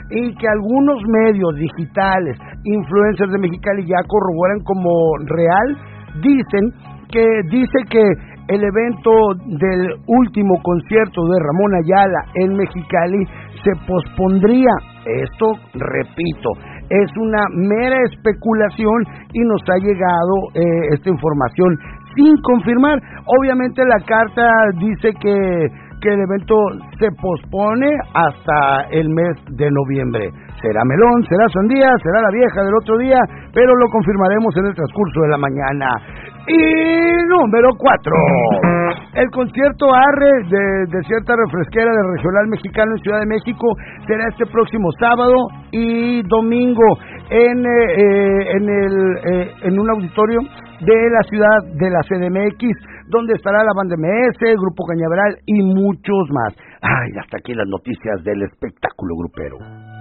y que algunos medios digitales, influencers de Mexicali ya corroboran como real, dice que el evento del último concierto de Ramón Ayala en Mexicali se pospondría. Esto, repito, es una mera especulación y nos ha llegado esta información sin confirmar. Obviamente la carta dice que el evento se pospone hasta el mes de noviembre. Será melón, será sandía, será la vieja del otro día, pero lo confirmaremos en el transcurso de la mañana. Y número 4, el concierto ARRE de cierta refresquera del Regional Mexicano en Ciudad de México será este próximo sábado y domingo en un auditorio de la ciudad de la CDMX, donde estará la banda MS, Grupo Cañaveral y muchos más. Ay, hasta aquí las noticias del espectáculo grupero.